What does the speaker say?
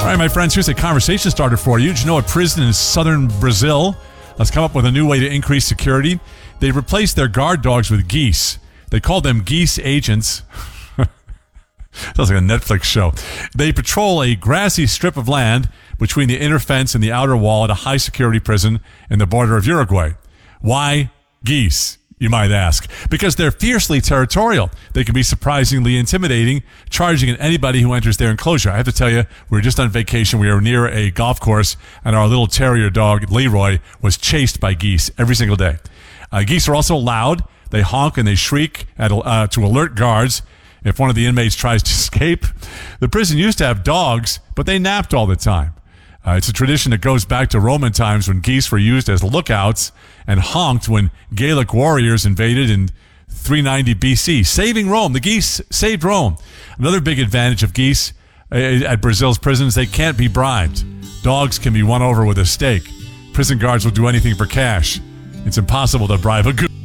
All right, my friends, here's a conversation starter for you. Did you know a prison in southern Brazil has come up with a new way to increase security? They replaced their guard dogs with geese. They call them geese agents. Sounds like a Netflix show. They patrol a grassy strip of land between the inner fence and the outer wall at a high-security prison in the border of Uruguay. Why geese, you might ask? Because they're fiercely territorial. They can be surprisingly intimidating, charging at anybody who enters their enclosure. I have to tell you, we were just on vacation. We were near a golf course, and our little terrier dog, Leroy, was chased by geese every single day. Geese are also loud. They honk and they shriek to alert guards if one of the inmates tries to escape. The prison used to have dogs, but they napped all the time. It's a tradition that goes back to Roman times when geese were used as lookouts and honked when Gallic warriors invaded in 390 BC. Saving Rome. The geese saved Rome. Another big advantage of geese at Brazil's prisons, they can't be bribed. Dogs can be won over with a steak. Prison guards will do anything for cash. It's impossible to bribe a goose.